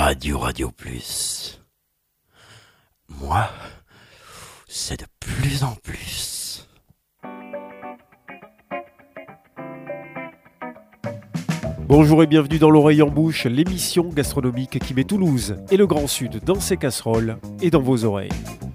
Radio Plus. Moi, c'est de plus en plus. Bonjour et bienvenue dans l'Oreille en Bouche, l'émission gastronomique qui met Toulouse et le Grand Sud dans ses casseroles et dans vos oreilles.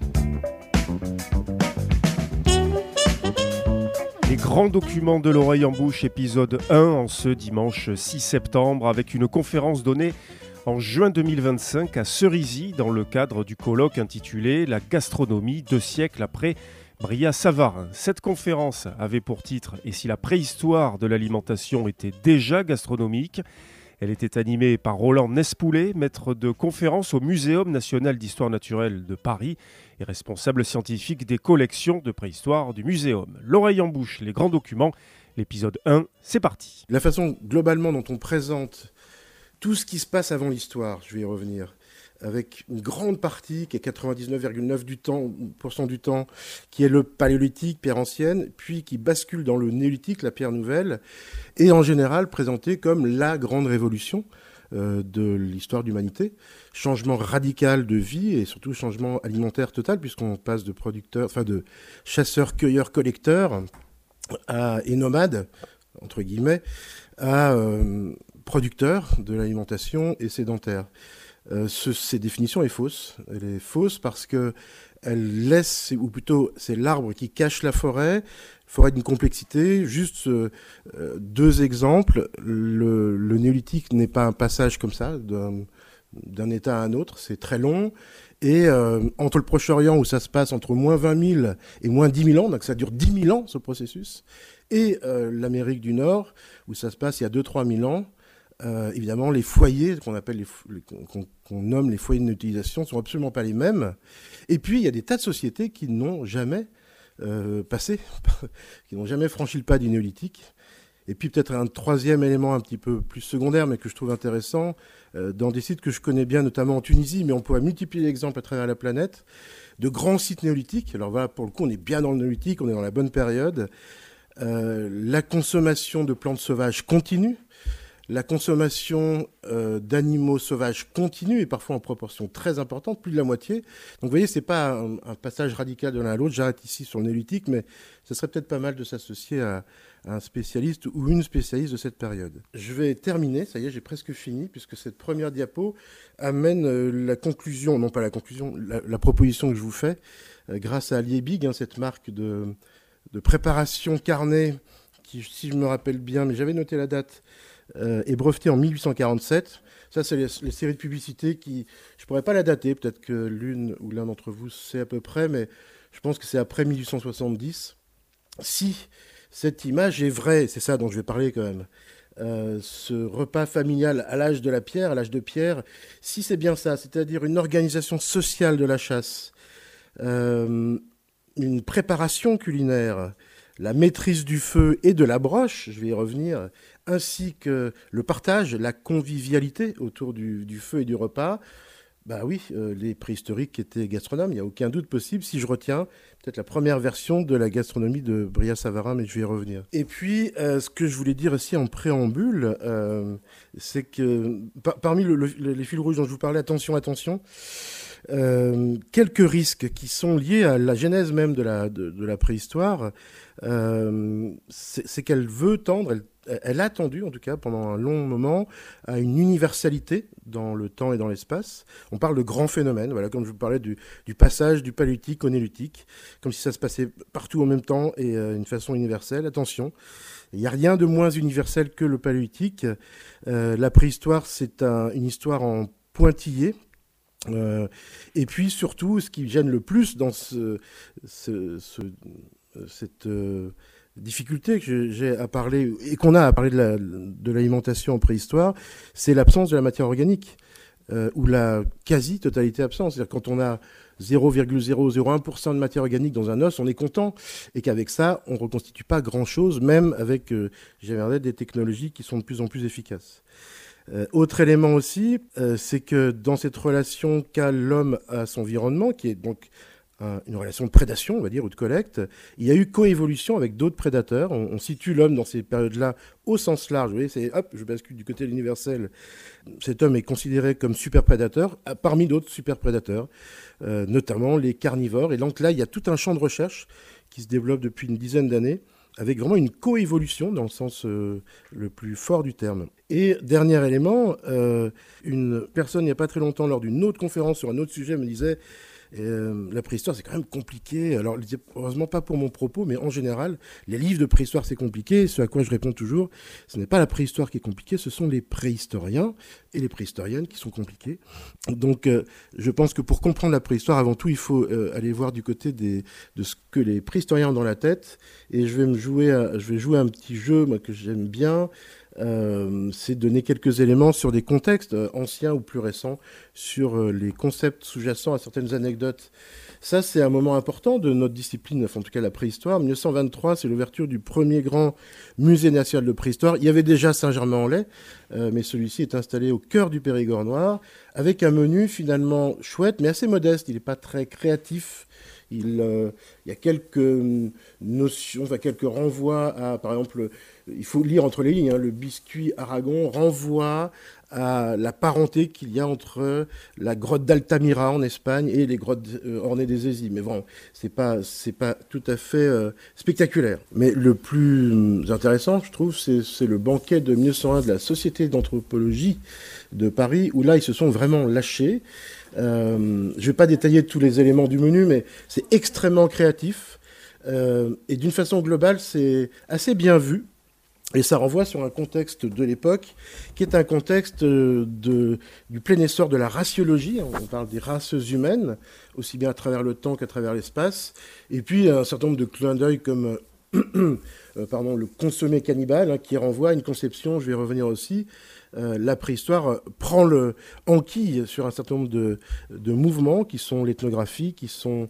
Les grands documents de l'Oreille en Bouche, épisode 1, en ce dimanche 6 septembre, avec une conférence donnée en juin 2025 à Cerisy, dans le cadre du colloque intitulé « La gastronomie, 2 siècles après Brillat-Savarin ». Cette conférence avait pour titre « Et si la préhistoire de l'alimentation était déjà gastronomique ?» Elle était animée par Roland Nespoulet, maître de conférence au Muséum national d'histoire naturelle de Paris et responsable scientifique des collections de préhistoire du Muséum. L'Oreille en Bouche, les grands documents, l'épisode 1, c'est parti. La façon globalement dont on présente tout ce qui se passe avant l'histoire, je vais y revenir, avec une grande partie qui est 99,9% du temps, qui est le paléolithique, pierre ancienne, puis qui bascule dans le néolithique, la pierre nouvelle, et en général présentée comme la grande révolution de l'histoire de l'humanité. Changement radical de vie et surtout changement alimentaire total, puisqu'on passe de producteurs, enfin de chasseurs, cueilleurs, collecteurs et nomades, entre guillemets, à producteurs de l'alimentation et sédentaires. Cette définition est fausse. Elle est fausse parce que elle laisse, ou plutôt c'est l'arbre qui cache la forêt d'une complexité. Juste 2 exemples. Le néolithique n'est pas un passage comme ça, d'un état à un autre. C'est très long. Et entre le Proche-Orient, où ça se passe entre moins 20 000 et moins 10 000 ans, donc ça dure 10 000 ans ce processus, et l'Amérique du Nord, où ça se passe il y a 2-3 000 ans, évidemment, les foyers qu'on nomme les foyers d'utilisation sont absolument pas les mêmes. Et puis, il y a des tas de sociétés qui n'ont jamais passé, qui n'ont jamais franchi le pas du néolithique. Et puis, peut-être un troisième élément un petit peu plus secondaire, mais que je trouve intéressant, dans des sites que je connais bien, notamment en Tunisie, mais on pourrait multiplier l'exemple à travers la planète, de grands sites néolithiques. Alors voilà, pour le coup, on est bien dans le néolithique, on est dans la bonne période. La consommation de plantes sauvages continue. La consommation d'animaux sauvages continue et parfois en proportion très importante, plus de la moitié. Donc vous voyez, c'est pas un passage radical de l'un à l'autre. J'arrête ici sur le néolithique, mais ce serait peut-être pas mal de s'associer à un spécialiste ou une spécialiste de cette période. Je vais terminer, ça y est, j'ai presque fini, puisque cette première diapo amène la conclusion, non pas la conclusion, la proposition que je vous fais, grâce à Liebig, cette marque de préparation carnet, qui, si je me rappelle bien, mais j'avais noté la date, est breveté en 1847. Ça, c'est les séries de publicités qui... Je ne pourrais pas la dater, peut-être que l'une ou l'un d'entre vous sait à peu près, mais je pense que c'est après 1870. Si cette image est vraie, c'est ça dont je vais parler quand même, ce repas familial à l'âge de la pierre, à l'âge de pierre, si c'est bien ça, c'est-à-dire une organisation sociale de la chasse, une préparation culinaire, la maîtrise du feu et de la broche, je vais y revenir, ainsi que le partage, la convivialité autour du feu et du repas, bah oui, les préhistoriques étaient gastronomes, il n'y a aucun doute possible, si je retiens peut-être la première version de la gastronomie de Brillat-Savarin, mais je vais y revenir. Et puis, ce que je voulais dire aussi en préambule, c'est que parmi les fils rouges dont je vous parlais, attention, quelques risques qui sont liés à la genèse même de la préhistoire, c'est qu'elle veut tendre, elle a tendu en tout cas pendant un long moment à une universalité dans le temps et dans l'espace. On parle de grands phénomènes, voilà, comme je vous parlais du passage du paléolithique au néolithique, comme si ça se passait partout en même temps et d'une façon universelle. Attention, il n'y a rien de moins universel que le paléolithique. La préhistoire, c'est une histoire en pointillé. Et puis surtout, ce qui gêne le plus dans cette difficulté que j'ai à parler et qu'on a à parler de l'alimentation en préhistoire, c'est l'absence de la matière organique ou la quasi-totalité absence. C'est-à-dire quand on a 0,001% de matière organique dans un os, on est content et qu'avec ça, on ne reconstitue pas grand-chose, même avec, des technologies qui sont de plus en plus efficaces. Autre élément aussi, c'est que dans cette relation qu'a l'homme à son environnement, qui est donc une relation de prédation, on va dire, ou de collecte. Il y a eu coévolution avec d'autres prédateurs. On situe l'homme dans ces périodes-là au sens large. Vous voyez, c'est hop, je bascule du côté de l'universel. Cet homme est considéré comme super prédateur, parmi d'autres super prédateurs, notamment les carnivores. Et donc là, il y a tout un champ de recherche qui se développe depuis une dizaine d'années, avec vraiment une coévolution dans le sens le plus fort du terme. Et dernier élément, une personne il n'y a pas très longtemps, lors d'une autre conférence sur un autre sujet, me disait la préhistoire, c'est quand même compliqué. Alors, heureusement pas pour mon propos, mais en général, les livres de préhistoire, c'est compliqué. Ce à quoi je réponds toujours, ce n'est pas la préhistoire qui est compliquée, ce sont les préhistoriens et les préhistoriennes qui sont compliqués. Donc, je pense que pour comprendre la préhistoire, avant tout, il faut aller voir du côté de ce que les préhistoriens ont dans la tête. Et je vais jouer un petit jeu, moi, que j'aime bien. C'est donner quelques éléments sur des contextes anciens ou plus récents, sur les concepts sous-jacents à certaines anecdotes. Ça, c'est un moment important de notre discipline, enfin, en tout cas la préhistoire. 1923, c'est l'ouverture du premier grand musée national de préhistoire. Il y avait déjà Saint-Germain-en-Laye, mais celui-ci est installé au cœur du Périgord noir, avec un menu finalement chouette, mais assez modeste. Il n'est pas très créatif. Il y a quelques notions, enfin quelques renvois à, par exemple, il faut lire entre les lignes, hein, le biscuit Aragon renvoie à la parenté qu'il y a entre la grotte d'Altamira en Espagne et les grottes ornées des Hésies. Mais bon, c'est pas tout à fait spectaculaire. Mais le plus intéressant, je trouve, c'est le banquet de 1901 de la Société d'anthropologie de Paris, où là, ils se sont vraiment lâchés. Je ne vais pas détailler tous les éléments du menu, mais c'est extrêmement créatif. Et d'une façon globale, c'est assez bien vu. Et ça renvoie sur un contexte de l'époque, qui est un contexte du plein essor de la raciologie. On parle des races humaines, aussi bien à travers le temps qu'à travers l'espace. Et puis un certain nombre de clins d'œil comme le consommé cannibale, hein, qui renvoie à une conception, je vais y revenir aussi. La préhistoire prend le enquille sur un certain nombre de mouvements qui sont l'ethnographie, qui sont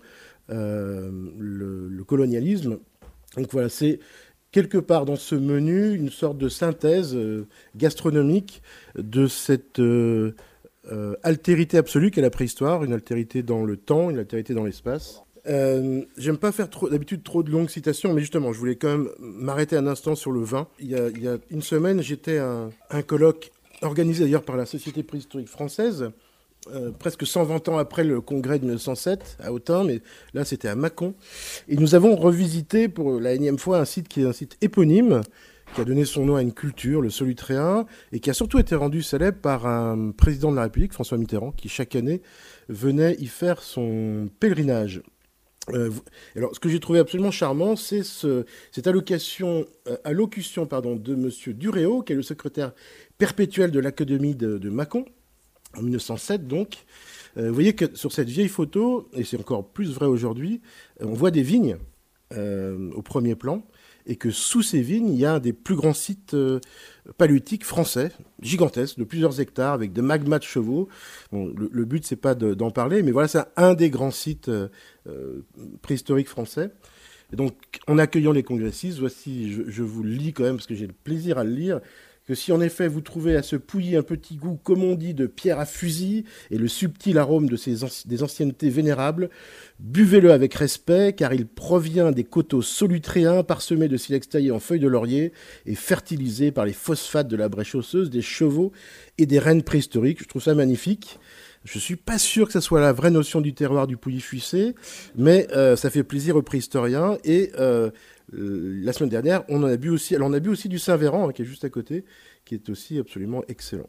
le colonialisme. Donc voilà, c'est quelque part dans ce menu une sorte de synthèse gastronomique de cette altérité absolue qu'est la préhistoire, une altérité dans le temps, une altérité dans l'espace. J'aime pas faire d'habitude trop de longues citations, mais justement, je voulais quand même m'arrêter un instant sur le vin. Il y a une semaine, j'étais à un colloque organisé d'ailleurs par la Société préhistorique française, presque 120 ans après le congrès de 1907 à Autun, mais là c'était à Mâcon. Et nous avons revisité pour la énième fois un site qui est un site éponyme, qui a donné son nom à une culture, le Solutréen, et qui a surtout été rendu célèbre par un président de la République, François Mitterrand, qui chaque année venait y faire son pèlerinage. Alors, ce que j'ai trouvé absolument charmant, c'est cette allocution de M. Duréau, qui est le secrétaire perpétuel de l'Académie de Mâcon, en 1907 donc. Vous voyez que sur cette vieille photo, et c'est encore plus vrai aujourd'hui, on voit des vignes au premier plan, et que sous ces vignes, il y a un des plus grands sites paléolithiques français, gigantesques, de plusieurs hectares, avec des magmas de chevaux. Bon, le but, c'est pas d'en parler, mais voilà, c'est un des grands sites préhistoriques français. Et donc, en accueillant les congressistes, voici, je vous le lis quand même, parce que j'ai le plaisir à le lire, que si en effet vous trouvez à ce pouilly un petit goût, comme on dit, de pierre à fusil, et le subtil arôme des anciennetés vénérables, buvez-le avec respect, car il provient des coteaux solutréens parsemés de silex taillé en feuilles de laurier et fertilisés par les phosphates de la brèche osseuse des chevaux et des rennes préhistoriques. Je trouve ça magnifique. Je ne suis pas sûr que ce soit la vraie notion du terroir du Pouilly-Fuissé, mais ça fait plaisir aux préhistoriens. Et la semaine dernière, on a bu aussi du Saint-Véran, hein, qui est juste à côté, qui est aussi absolument excellent.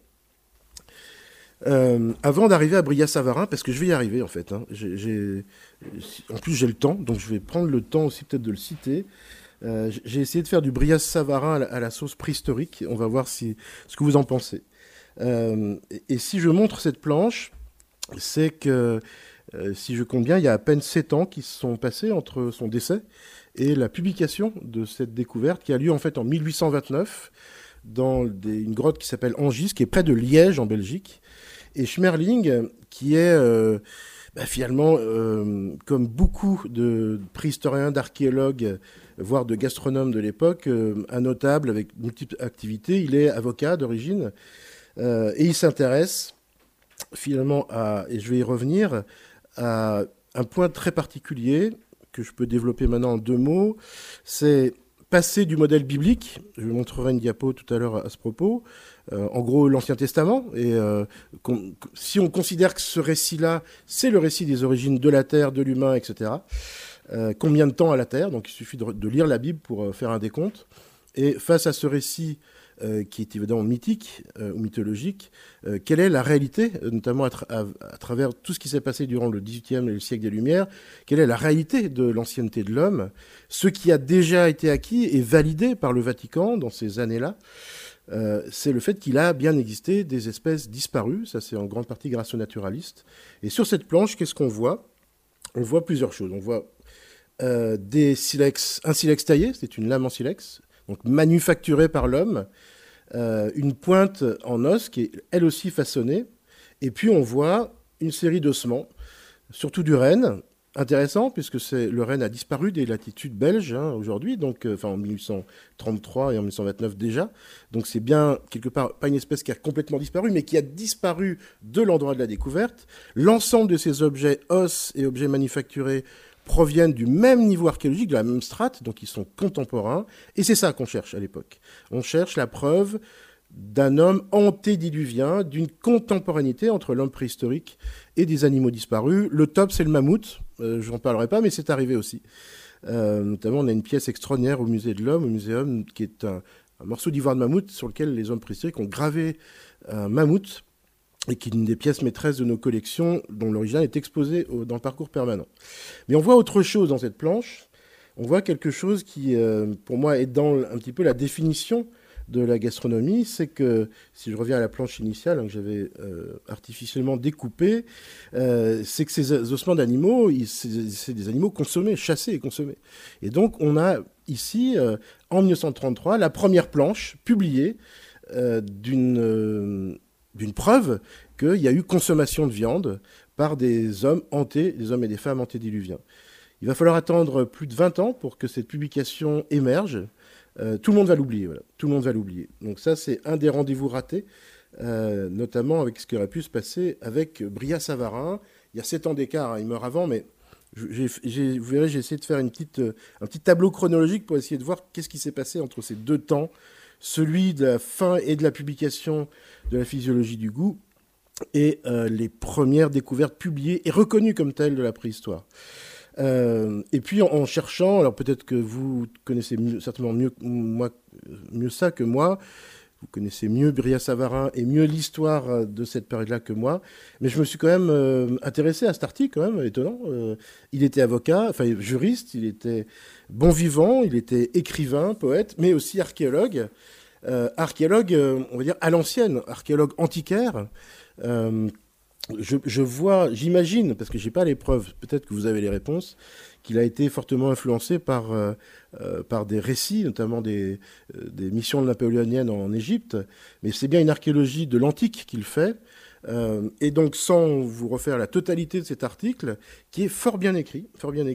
Avant d'arriver à Brillat-Savarin, parce que je vais y arriver en fait, hein, en plus j'ai le temps, donc je vais prendre le temps aussi peut-être de le citer. J'ai essayé de faire du Brillat-Savarin à la sauce préhistorique, on va voir ce que vous en pensez. Et si je montre cette planche, c'est que, si je compte bien, il y a à peine 7 ans qui se sont passés entre son décès et la publication de cette découverte qui a lieu en fait en 1829 dans une grotte qui s'appelle Angis, qui est près de Liège en Belgique. Et Schmerling, qui est finalement, comme beaucoup de préhistoriens, d'archéologues, voire de gastronomes de l'époque, un notable avec multiples activités. Il est avocat d'origine et il s'intéresse finalement et je vais y revenir, à un point très particulier que je peux développer maintenant en 2 mots, c'est passer du modèle biblique, je vous montrerai une diapo tout à l'heure à ce propos, en gros l'Ancien Testament, et si on considère que ce récit-là, c'est le récit des origines de la Terre, de l'humain, etc., combien de temps à la Terre, donc il suffit de lire la Bible pour faire un décompte, et face à ce récit qui est évidemment mythique ou mythologique, quelle est la réalité, notamment à travers tout ce qui s'est passé durant le XVIIIe et le siècle des Lumières, quelle est la réalité de l'ancienneté de l'homme, ce qui a déjà été acquis et validé par le Vatican dans ces années-là, c'est le fait qu'il a bien existé des espèces disparues, ça c'est en grande partie grâce aux naturalistes. Et sur cette planche, qu'est-ce qu'on voit ? On voit plusieurs choses. On voit un silex taillé, c'est une lame en silex, donc manufacturée par l'homme, une pointe en os qui est elle aussi façonnée, et puis on voit une série d'ossements, surtout du renne, intéressant puisque le renne a disparu des latitudes belges aujourd'hui, donc en 1833 et en 1929 déjà, donc c'est bien quelque part pas une espèce qui a complètement disparu, mais qui a disparu de l'endroit de la découverte. L'ensemble de ces objets, os et objets manufacturés, proviennent du même niveau archéologique, de la même strate, donc ils sont contemporains, et c'est ça qu'on cherche à l'époque. On cherche la preuve d'un homme antédiluvien, d'une contemporanéité entre l'homme préhistorique et des animaux disparus. Le top, c'est le mammouth, je n'en parlerai pas, mais c'est arrivé aussi. Notamment, on a une pièce extraordinaire au musée de l'Homme, au muséum, qui est un morceau d'ivoire de mammouth sur lequel les hommes préhistoriques ont gravé un mammouth, et qui est une des pièces maîtresses de nos collections, dont l'original est exposé dans le parcours permanent. Mais on voit autre chose dans cette planche. On voit quelque chose qui, pour moi, est dans un petit peu la définition de la gastronomie. C'est que, si je reviens à la planche initiale que j'avais artificiellement découpée, c'est que ces ossements d'animaux, c'est des animaux consommés, chassés et consommés. Et donc, on a ici, en 1933, la première planche publiée d'une preuve qu'il y a eu consommation de viande par des hommes et des femmes antédiluviens. Il va falloir attendre plus de 20 ans pour que cette publication émerge. Tout le monde va l'oublier, voilà. Tout le monde va l'oublier. Donc ça, c'est un des rendez-vous ratés, notamment avec ce qui aurait pu se passer avec Brillat-Savarin. Il y a 7 ans d'écart, il meurt avant, mais vous verrez, j'ai essayé de faire un petit tableau chronologique pour essayer de voir qu'est-ce qui s'est passé entre ces 2 temps, celui de la fin et de la publication de la physiologie du goût et les premières découvertes publiées et reconnues comme telles de la préhistoire. Et puis en cherchant, alors peut-être que vous connaissez certainement mieux ça que moi, vous connaissez mieux Brillat-Savarin et mieux l'histoire de cette période-là que moi, mais je me suis quand même intéressé à cet article, quand même, étonnant. Il était avocat, enfin juriste, il était bon vivant, il était écrivain, poète, mais aussi archéologue. Archéologue, on va dire à l'ancienne, archéologue antiquaire. J'imagine, parce que je n'ai pas les preuves, peut-être que vous avez les réponses, qu'il a été fortement influencé par des récits, notamment des missions napoléoniennes en Égypte. Mais c'est bien une archéologie de l'antique qu'il fait. Et donc, sans vous refaire la totalité de cet article, qui est fort bien écrit.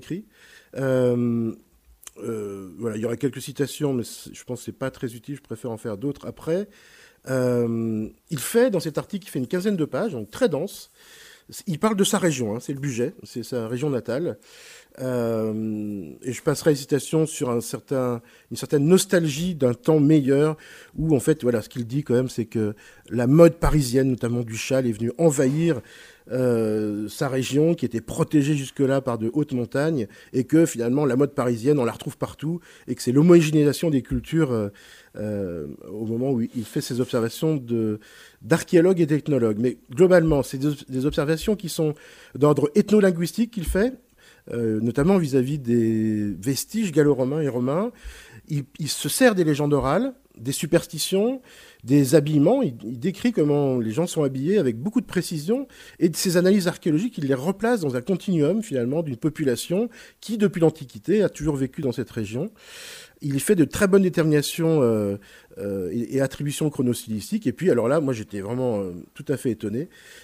Voilà, il y aura quelques citations, mais je pense que ce n'est pas très utile, je préfère en faire d'autres après. Il fait, dans cet article, il fait une quinzaine de pages, donc très dense. Il parle de sa région, c'est le Bugey, c'est sa région natale. Et je passerai les citations sur une certaine nostalgie d'un temps meilleur, où en fait, voilà, ce qu'il dit quand même, c'est que la mode parisienne, notamment du châle, est venue envahir sa région, qui était protégée jusque-là par de hautes montagnes, et que finalement, la mode parisienne, on la retrouve partout, et que c'est l'homogénéisation des cultures au moment où il fait ses observations d'archéologue et d'ethnologue. Mais globalement, c'est des observations qui sont d'ordre ethnolinguistique qu'il fait, notamment vis-à-vis des vestiges gallo-romains et romains. Il se sert des légendes orales, des superstitions, des habillements. Il décrit comment les gens sont habillés avec beaucoup de précision. Et de ces analyses archéologiques, il les replace dans un continuum, finalement, d'une population qui, depuis l'Antiquité, a toujours vécu dans cette région. Il fait de très bonnes déterminations et attributions chronostylistiques. Et puis, alors là, moi, j'étais vraiment tout à fait étonné.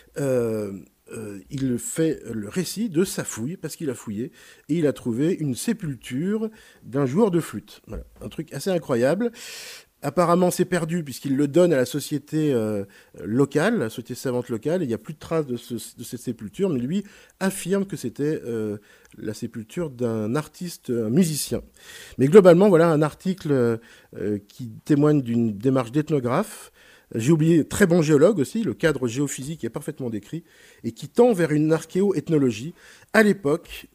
Il fait le récit de sa fouille, parce qu'il a fouillé, et il a trouvé une sépulture d'un joueur de flûte. Voilà, un truc assez incroyable. Apparemment, c'est perdu puisqu'il le donne à la société locale, la société savante locale, et il n'y a plus de traces de cette sépulture, mais lui affirme que c'était la sépulture d'un artiste, un musicien. Mais globalement, voilà un article qui témoigne d'une démarche d'ethnographe. J'ai oublié, très bon géologue aussi, le cadre géophysique est parfaitement décrit, et qui tend vers une archéo-ethnologie. À l'époque,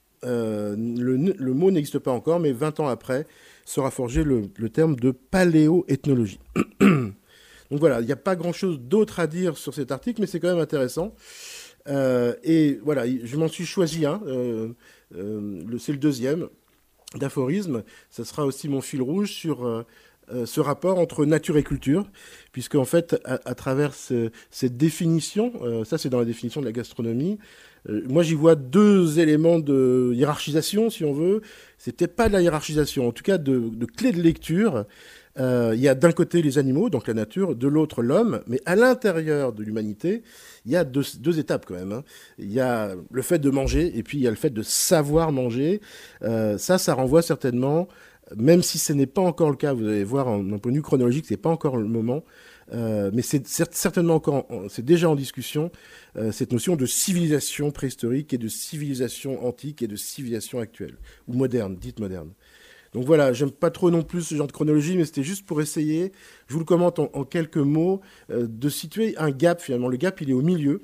le mot n'existe pas encore, mais 20 ans après, sera forgé le terme de paléoethnologie. Donc voilà, il n'y a pas grand-chose d'autre à dire sur cet article, mais c'est quand même intéressant. Et voilà, je m'en suis choisi un, c'est le deuxième d'aphorisme. Ça sera aussi mon fil rouge sur ce rapport entre nature et culture, puisque en fait, à travers cette définition, ça c'est dans la définition de la gastronomie, moi j'y vois deux éléments de hiérarchisation, si on veut. C'était pas de la hiérarchisation, en tout cas de clés de lecture. Il y a d'un côté les animaux, donc la nature, de l'autre l'homme, mais à l'intérieur de l'humanité, il y a deux étapes quand même. Hein. Il y a le fait de manger, et puis il y a le fait de savoir manger. Ça renvoie certainement, même si ce n'est pas encore le cas, vous allez voir, d'un point de vue chronologique, c'est pas encore le moment, mais c'est certainement encore, c'est déjà en discussion, cette notion de civilisation préhistorique et de civilisation antique et de civilisation actuelle, ou moderne, dite moderne. Donc voilà, j'aime pas trop non plus ce genre de chronologie, mais c'était juste pour essayer, je vous le commente en quelques mots, de situer un gap finalement. Le gap, il est au milieu.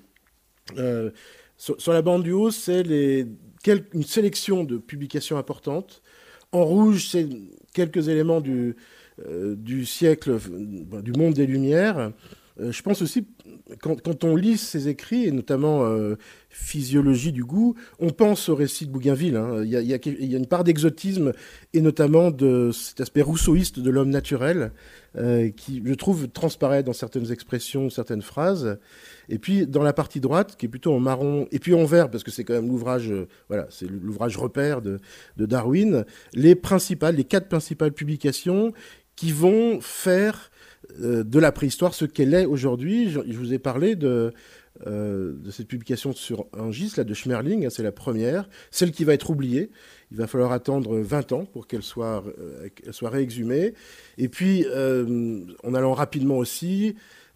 Sur la bande du haut, c'est une sélection de publications importantes. En rouge, c'est quelques éléments du siècle, du monde des Lumières. Je pense aussi, quand on lit ses écrits, et notamment Physiologie du goût, on pense au récit de Bougainville. Hein. Il y a une part d'exotisme, et notamment de cet aspect rousseauiste de l'homme naturel, qui, je trouve, transparaît dans certaines expressions, certaines phrases. Et puis, dans la partie droite, qui est plutôt en marron, et puis en vert, parce que c'est quand même l'ouvrage, voilà, c'est l'ouvrage repère de Darwin, les quatre principales publications qui vont faire de la préhistoire ce qu'elle est aujourd'hui. Je vous ai parlé de cette publication sur Hingis, là, de Schmerling, hein, c'est la première, celle qui va être oubliée. Il va falloir attendre 20 ans pour qu'elle soit réexhumée. Et puis, en allant rapidement aussi,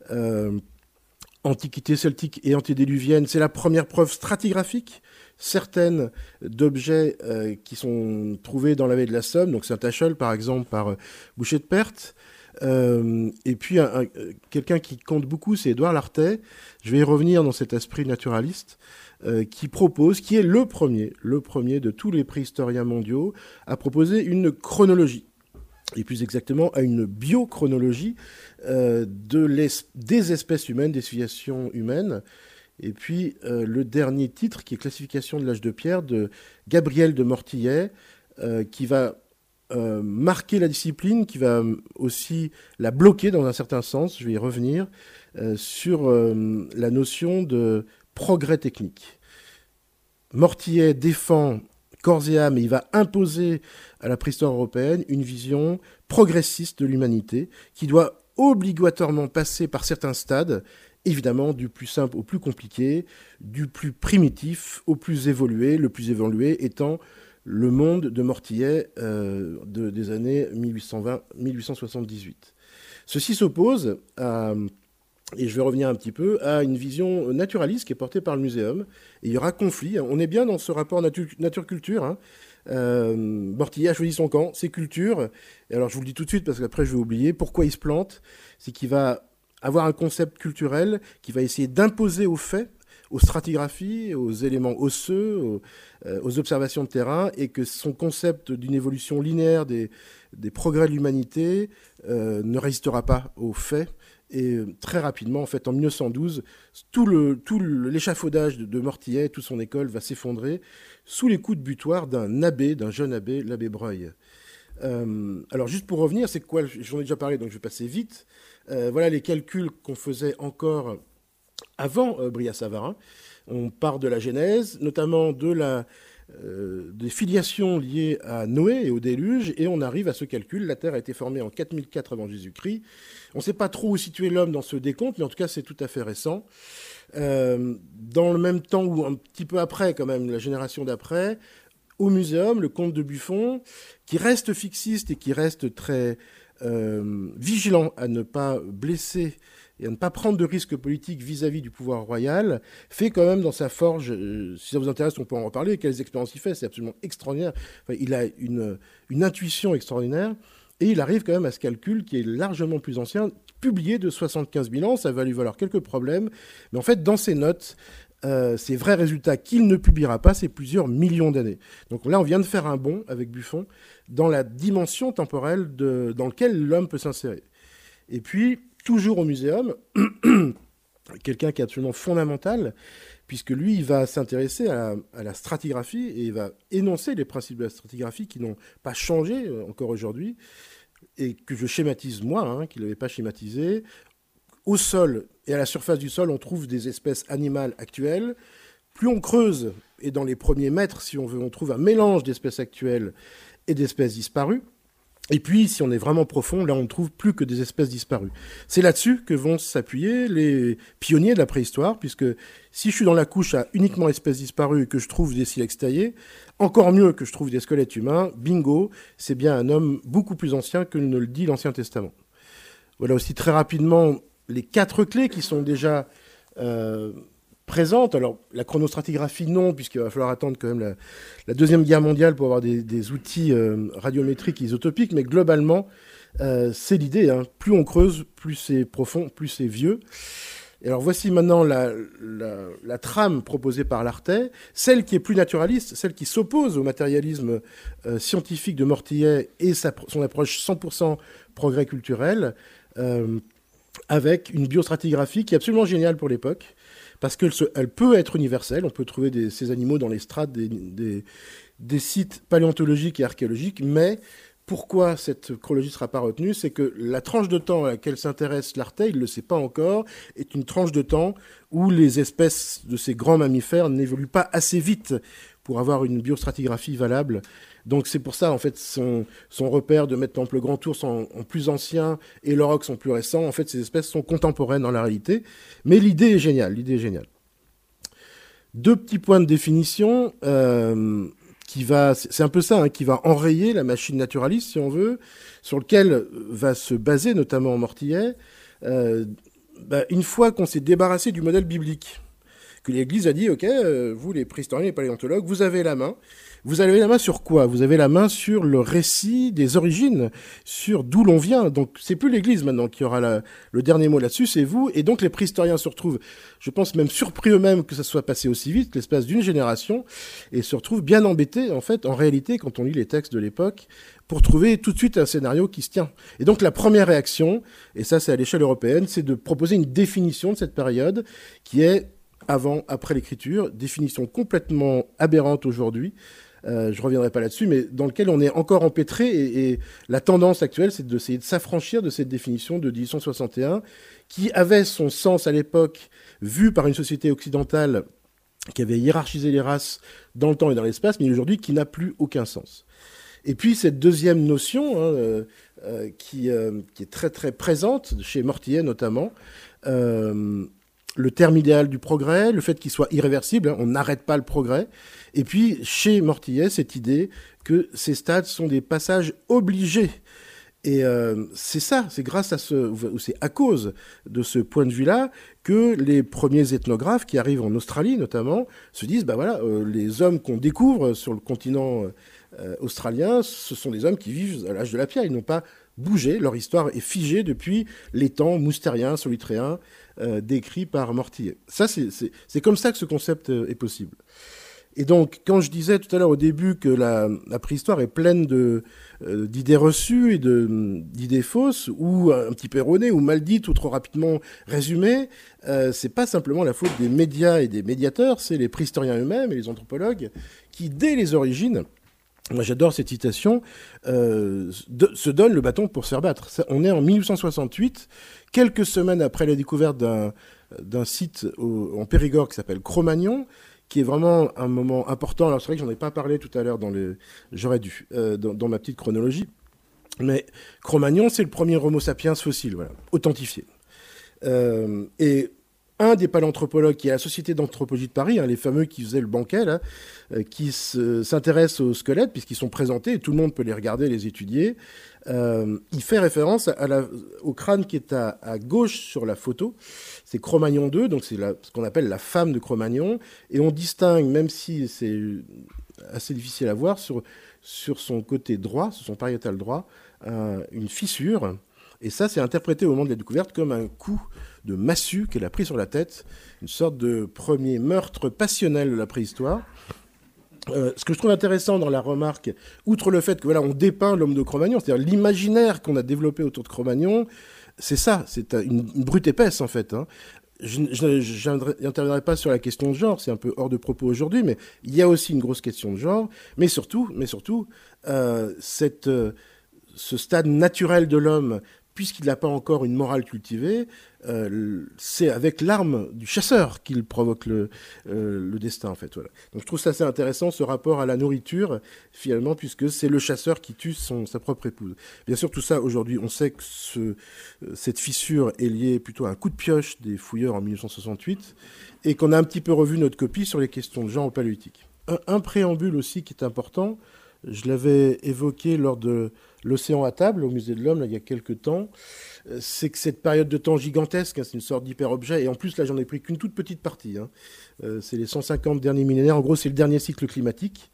Antiquité celtique et antédiluvienne, c'est la première preuve stratigraphique certaines d'objets qui sont trouvés dans la baie de la Somme, donc Saint-Achel par exemple par Boucher de Perthes. Et puis quelqu'un qui compte beaucoup, c'est Édouard Lartet. Je vais y revenir dans cet esprit naturaliste qui est le premier de tous les préhistoriens mondiaux à proposer une chronologie, et plus exactement à une biochronologie des espèces humaines, des civilisations humaines. Et puis le dernier titre, qui est Classification de l'âge de pierre, de Gabriel de Mortillet, qui va marquer la discipline, qui va aussi la bloquer dans un certain sens, je vais y revenir, sur la notion de progrès technique. Mortillet défend corps et âme, et il va imposer à la préhistoire européenne une vision progressiste de l'humanité, qui doit obligatoirement passer par certains stades, évidemment du plus simple au plus compliqué, du plus primitif au plus évolué, le plus évolué étant le monde de Mortillet des années 1820-1878. Ceci s'oppose à, et je vais revenir un petit peu, à une vision naturaliste qui est portée par le muséum. Et il y aura conflit. On est bien dans ce rapport nature-culture. Hein. Mortillet a choisi son camp, c'est culture. Et alors je vous le dis tout de suite parce qu'après je vais oublier. Pourquoi il se plante? C'est qu'il va avoir un concept culturel qui va essayer d'imposer aux faits, aux stratigraphies, aux éléments osseux, aux observations de terrain, et que son concept d'une évolution linéaire des progrès de l'humanité ne résistera pas aux faits. Et très rapidement, en fait, en 1912, tout l'échafaudage de Mortillet, toute son école va s'effondrer sous les coups de butoir d'un jeune abbé, l'abbé Breuil. Alors, juste pour revenir, c'est quoi? J'en ai déjà parlé, donc je vais passer vite. Voilà les calculs qu'on faisait encore avant Brillat-Savarin. On part de la Genèse, notamment des filiations liées à Noé et au déluge, et on arrive à ce calcul. La Terre a été formée en 4004 avant Jésus-Christ. On ne sait pas trop où situer l'homme dans ce décompte, mais en tout cas, c'est tout à fait récent. Dans le même temps, ou un petit peu après, quand même, la génération d'après, au muséum, le comte de Buffon, qui reste fixiste et qui reste très vigilant à ne pas blesser et à ne pas prendre de risques politiques vis-à-vis du pouvoir royal, fait quand même dans sa forge, si ça vous intéresse, on peut en reparler, quelles expériences il fait, c'est absolument extraordinaire. Enfin, il a une intuition extraordinaire, et il arrive quand même à ce calcul qui est largement plus ancien, publié de 75 000 ans, ça va lui valoir quelques problèmes, mais en fait, dans ses notes, ces vrais résultats qu'il ne publiera pas, c'est plusieurs millions d'années. Donc là, on vient de faire un bond avec Buffon dans la dimension temporelle dans laquelle l'homme peut s'insérer. Et puis, toujours au muséum, quelqu'un qui est absolument fondamental, puisque lui, il va s'intéresser à la stratigraphie et il va énoncer les principes de la stratigraphie qui n'ont pas changé encore aujourd'hui et que je schématise moi, qu'il n'avait pas schématisé. Au sol et à la surface du sol, on trouve des espèces animales actuelles. Plus on creuse, et dans les premiers mètres, si on veut, on trouve un mélange d'espèces actuelles et d'espèces disparues. Et puis, si on est vraiment profond, là, on ne trouve plus que des espèces disparues. C'est là-dessus que vont s'appuyer les pionniers de la préhistoire, puisque si je suis dans la couche à uniquement espèces disparues et que je trouve des silex taillés, encore mieux que je trouve des squelettes humains, bingo, c'est bien un homme beaucoup plus ancien que ne le dit l'Ancien Testament. Voilà aussi très rapidement les 4 clés qui sont déjà présentes. Alors, la chronostratigraphie, non, puisqu'il va falloir attendre quand même la Deuxième Guerre mondiale pour avoir des outils radiométriques isotopique, mais globalement, c'est l'idée. Plus on creuse, plus c'est profond, plus c'est vieux. Et alors, voici maintenant la trame proposée par Lartet, celle qui est plus naturaliste, celle qui s'oppose au matérialisme scientifique de Mortillet et son approche 100% progrès culturel, avec une biostratigraphie qui est absolument géniale pour l'époque, parce qu'elle peut être universelle, on peut trouver ces animaux dans les strates des sites paléontologiques et archéologiques, mais pourquoi cette chronologie ne sera pas retenue, c'est que la tranche de temps à laquelle s'intéresse Lartet, il ne le sait pas encore, est une tranche de temps où les espèces de ces grands mammifères n'évoluent pas assez vite pour avoir une biostratigraphie valable. Donc c'est pour ça, en fait, son repère de mettre par exemple le grand ours en plus ancien et l'aurochs en plus récent, en fait, ces espèces sont contemporaines dans la réalité. Mais l'idée est géniale, Deux petits points de définition, c'est un peu ça, qui va enrayer la machine naturaliste, si on veut, sur lequel va se baser notamment Mortillet, une fois qu'on s'est débarrassé du modèle biblique, que l'Église a dit, ok, vous les préhistoriens, les paléontologues, vous avez la main. Vous avez la main sur quoi ? Vous avez la main sur le récit des origines, sur d'où l'on vient. Donc c'est plus l'Église maintenant qui aura le dernier mot là-dessus, c'est vous. Et donc les préhistoriens se retrouvent, je pense même surpris eux-mêmes que ça soit passé aussi vite, l'espace d'une génération, et se retrouvent bien embêtés en fait, en réalité, quand on lit les textes de l'époque, pour trouver tout de suite un scénario qui se tient. Et donc la première réaction, et ça c'est à l'échelle européenne, c'est de proposer une définition de cette période qui est avant, après l'écriture, définition complètement aberrante aujourd'hui, je ne reviendrai pas là-dessus, mais dans lequel on est encore empêtré, et la tendance actuelle, c'est d'essayer de s'affranchir de cette définition de 1861, qui avait son sens à l'époque, vu par une société occidentale qui avait hiérarchisé les races dans le temps et dans l'espace, mais aujourd'hui qui n'a plus aucun sens. Et puis cette deuxième notion, qui est très très présente, chez Mortillet notamment, le terme idéal du progrès, le fait qu'il soit irréversible, on n'arrête pas le progrès. Et puis, chez Mortillet, cette idée que ces stades sont des passages obligés. Et c'est ça, c'est grâce à c'est à cause de ce point de vue-là que les premiers ethnographes qui arrivent en Australie notamment se disent, les hommes qu'on découvre sur le continent australien, ce sont des hommes qui vivent à l'âge de la pierre, ils n'ont pas bougé, leur histoire est figée depuis les temps moustériens, solutréens, décrits par Mortillet. Ça, c'est comme ça que ce concept est possible. Et donc, quand je disais tout à l'heure au début que la préhistoire est pleine d'idées reçues et d'idées fausses, ou un petit peu erronées, ou mal dites, ou trop rapidement résumées, c'est pas simplement la faute des médias et des médiateurs, c'est les préhistoriens eux-mêmes et les anthropologues qui, dès les origines, moi j'adore cette citation, se donnent le bâton pour se faire battre. On est en 1868, quelques semaines après la découverte d'un site en Périgord qui s'appelle Cro-Magnon, qui est vraiment un moment important. Alors c'est vrai que j'en ai pas parlé tout à l'heure j'aurais dû, dans ma petite chronologie. Mais Cro-Magnon, c'est le premier Homo sapiens fossile, voilà, authentifié. Et un des paléanthropologues qui est à la Société d'anthropologie de Paris, les fameux qui faisaient le banquet, là, qui s'intéressent aux squelettes, puisqu'ils sont présentés, et tout le monde peut les regarder, les étudier. Il fait référence au crâne qui est à gauche sur la photo. C'est Cro-Magnon II, donc c'est ce qu'on appelle la femme de Cro-Magnon. Et on distingue, même si c'est assez difficile à voir, sur son côté droit, sur son pariétal droit, une fissure. Et ça, c'est interprété au moment de la découverte comme un coup de massue qu'elle a pris sur la tête, une sorte de premier meurtre passionnel de la préhistoire. Ce que je trouve intéressant dans la remarque, outre le fait que on dépeint l'homme de Cro-Magnon, c'est-à-dire l'imaginaire qu'on a développé autour de Cro-Magnon, c'est ça, c'est une brute épaisse en fait. Je n'interviendrai pas sur la question de genre, c'est un peu hors de propos aujourd'hui, mais il y a aussi une grosse question de genre, mais surtout, ce stade naturel de l'homme, puisqu'il n'a pas encore une morale cultivée, c'est avec l'arme du chasseur qu'il provoque le destin, en fait. Voilà. Donc je trouve ça assez intéressant, ce rapport à la nourriture, finalement, puisque c'est le chasseur qui tue sa propre épouse. Bien sûr, tout ça, aujourd'hui, on sait que cette fissure est liée plutôt à un coup de pioche des fouilleurs en 1968, et qu'on a un petit peu revu notre copie sur les questions de genre au Paléolithique. Un préambule aussi qui est important, je l'avais évoqué lors de l'Océan à table, au Musée de l'Homme, là, il y a quelques temps, c'est que cette période de temps gigantesque, c'est une sorte d'hyper-objet, et en plus, là, j'en ai pris qu'une toute petite partie. C'est les 150 derniers millénaires, en gros, c'est le dernier cycle climatique.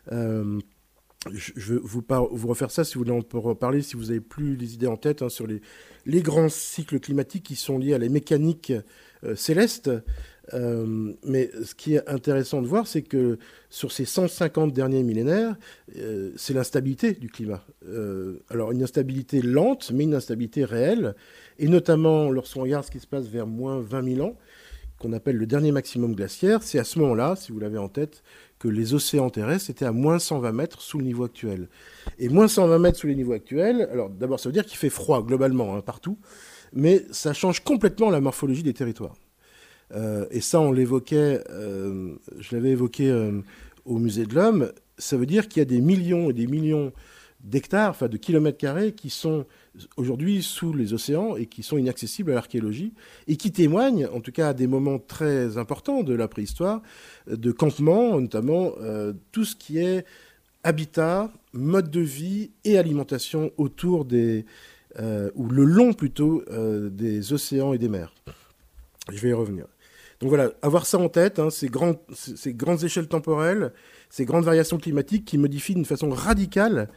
Je vais vous refaire ça, si vous voulez en reparler, si vous n'avez plus les idées en tête, sur les grands cycles climatiques qui sont liés à la mécanique céleste. Mais ce qui est intéressant de voir, c'est que sur ces 150 derniers millénaires, c'est l'instabilité du climat. Alors une instabilité lente, mais une instabilité réelle, et notamment lorsqu'on regarde ce qui se passe vers moins 20 000 ans, qu'on appelle le dernier maximum glaciaire, c'est à ce moment-là, si vous l'avez en tête, que les océans terrestres étaient à moins 120 mètres sous le niveau actuel. Et moins 120 mètres sous les niveaux actuels, alors d'abord ça veut dire qu'il fait froid globalement, partout, mais ça change complètement la morphologie des territoires. Et ça, on l'évoquait, je l'avais évoqué au Musée de l'Homme, ça veut dire qu'il y a des millions et des millions d'hectares, enfin de kilomètres carrés, qui sont aujourd'hui sous les océans et qui sont inaccessibles à l'archéologie, et qui témoignent, en tout cas à des moments très importants de la préhistoire, de campements, notamment tout ce qui est habitat, mode de vie et alimentation autour ou le long plutôt, des océans et des mers. Je vais y revenir. Donc voilà, avoir ça en tête, ces grandes échelles temporelles, ces grandes variations climatiques qui modifient d'une façon radicale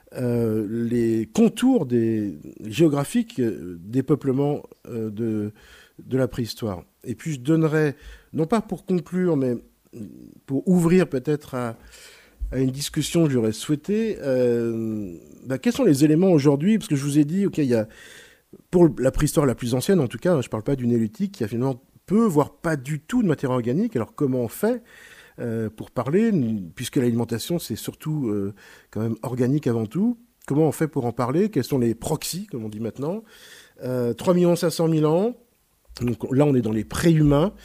les contours géographiques des peuplements de la préhistoire. Et puis je donnerai, non pas pour conclure, mais pour ouvrir peut-être à une discussion que j'aurais souhaité, quels sont les éléments aujourd'hui, parce que je vous ai dit, il y a, pour la préhistoire la plus ancienne en tout cas, je ne parle pas du néolithique, qui a finalement peu, voire pas du tout de matière organique. Alors comment on fait pour parler, puisque l'alimentation c'est surtout quand même organique avant tout, comment on fait pour en parler, quels sont les proxys, comme on dit maintenant, 3 500 000 ans, donc là on est dans les préhumains,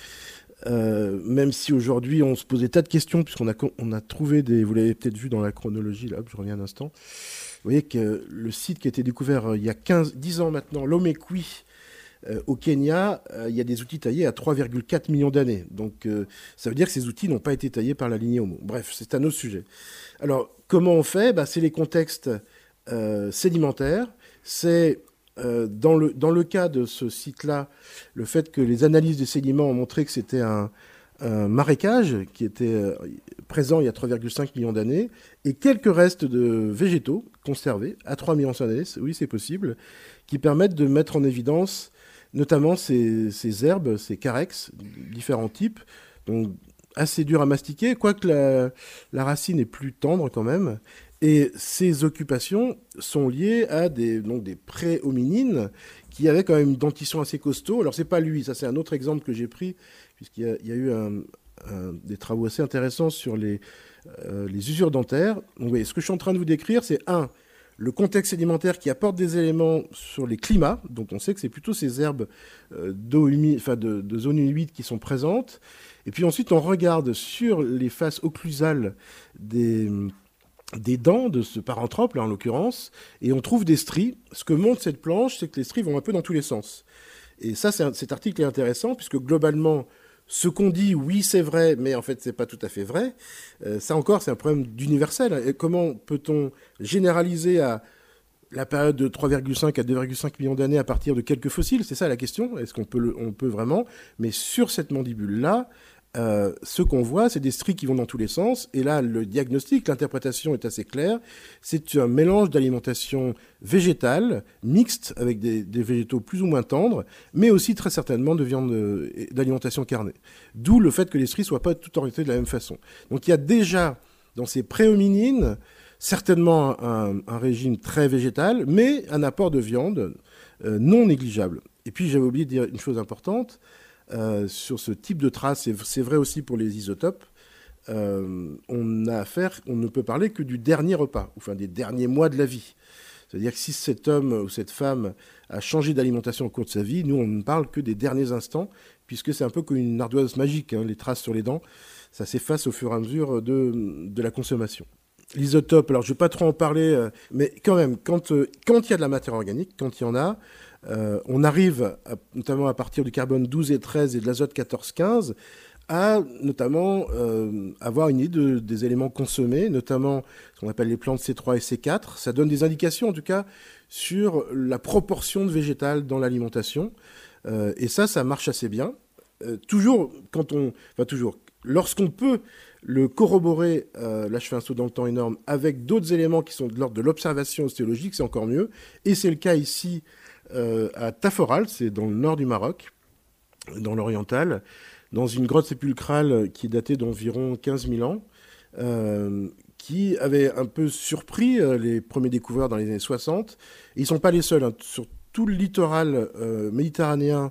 même si aujourd'hui on se pose des tas de questions, puisqu'on a trouvé vous l'avez peut-être vu dans la chronologie, là, je reviens un instant, vous voyez que le site qui a été découvert il y a 10 ans maintenant, Lomekwi, au Kenya, il y a des outils taillés à 3,4 millions d'années. Donc ça veut dire que ces outils n'ont pas été taillés par la lignée Homo. Bref, c'est un autre sujet. Alors, comment on fait ? C'est les contextes sédimentaires. C'est, dans le cas de ce site-là, le fait que les analyses des sédiments ont montré que c'était un marécage qui était présent il y a 3,5 millions d'années, et quelques restes de végétaux conservés à 3 millions d'années, oui c'est possible, qui permettent de mettre en évidence notamment ces herbes, ces carex, différents types, donc assez durs à mastiquer, quoique la racine est plus tendre quand même. Et ces occupations sont liées à des pré-hominines qui avaient quand même une dentition assez costaud. Alors c'est pas lui, ça c'est un autre exemple que j'ai pris, puisqu'il y a eu des travaux assez intéressants sur les usures dentaires. Donc, oui, ce que je suis en train de vous décrire, c'est le contexte sédimentaire qui apporte des éléments sur les climats. Donc on sait que c'est plutôt ces herbes d'eau humide, de zones humides qui sont présentes. Et puis ensuite on regarde sur les faces occlusales des dents de ce paranthrope, là en l'occurrence, et on trouve des stries. Ce que montre cette planche, c'est que les stries vont un peu dans tous les sens. Et ça, cet article est intéressant, puisque globalement, ce qu'on dit, oui, c'est vrai, mais en fait, c'est pas tout à fait vrai. Ça encore, c'est un problème d'universel. Et comment peut-on généraliser à la période de 3,5 à 2,5 millions d'années à partir de quelques fossiles? C'est ça la question. Est-ce qu'on peut, on peut vraiment? Mais sur cette mandibule-là, ce qu'on voit, c'est des stries qui vont dans tous les sens. Et là, le diagnostic, l'interprétation est assez claire. C'est un mélange d'alimentation végétale, mixte, avec des végétaux plus ou moins tendres, mais aussi très certainement de viande d'alimentation carnée. D'où le fait que les stries ne soient pas toutes orientées de la même façon. Donc il y a déjà, dans ces préhominines, certainement un régime très végétal, mais un apport de viande non négligeable. Et puis j'avais oublié de dire une chose importante, sur ce type de traces, c'est vrai aussi pour les isotopes, on ne peut parler que du dernier repas, enfin des derniers mois de la vie. C'est-à-dire que si cet homme ou cette femme a changé d'alimentation au cours de sa vie, nous on ne parle que des derniers instants, puisque c'est un peu comme une ardoise magique, hein, les traces sur les dents, ça s'efface au fur et à mesure de la consommation. L'isotope, alors je ne vais pas trop en parler, mais quand même, quand il y a de la matière organique, quand il y en a, on arrive, notamment à partir du carbone 12 et 13 et de l'azote 14-15, à notamment avoir une idée des éléments consommés, notamment ce qu'on appelle les plantes C3 et C4. Ça donne des indications, en tout cas, sur la proportion de végétal dans l'alimentation. Et ça marche assez bien. Lorsqu'on peut le corroborer, là je fais un saut dans le temps énorme, avec d'autres éléments qui sont de l'ordre de l'observation ostéologique, c'est encore mieux. Et c'est le cas ici à Taforal, c'est dans le nord du Maroc, dans l'oriental, dans une grotte sépulcrale qui est datée d'environ 15 000 ans, qui avait un peu surpris les premiers découvreurs dans les années 60. Et ils ne sont pas les seuls, hein. Sur tout le littoral méditerranéen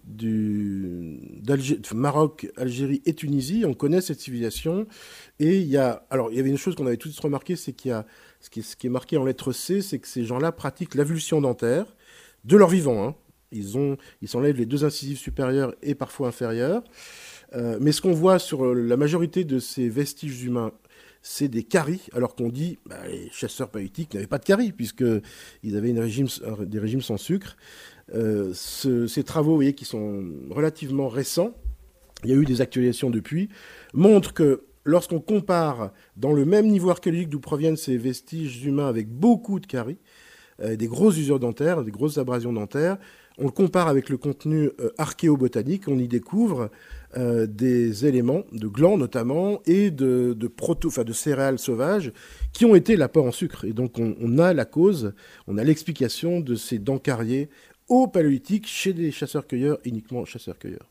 Maroc, Algérie et Tunisie, on connaît cette civilisation. Et il y avait une chose qu'on avait tout de suite remarqué, c'est qu'il y a ce qui est marqué en lettre C, c'est que ces gens-là pratiquent l'avulsion dentaire de leur vivant, hein. Ils s'enlèvent les deux incisives supérieures et parfois inférieures. Mais ce qu'on voit sur la majorité de ces vestiges humains, c'est des caries, alors qu'on dit les chasseurs paléolithiques n'avaient pas de caries, puisqu'ils avaient des régimes sans sucre. Ces travaux, vous voyez, qui sont relativement récents, il y a eu des actualisations depuis, montrent que lorsqu'on compare dans le même niveau archéologique d'où proviennent ces vestiges humains avec beaucoup de caries, des grosses usures dentaires, des grosses abrasions dentaires, on le compare avec le contenu archéobotanique, on y découvre des éléments de glands notamment et de céréales sauvages qui ont été l'apport en sucre. Et donc on a la cause, on a l'explication de ces dents cariées au paléolithique chez des chasseurs-cueilleurs, uniquement chasseurs-cueilleurs.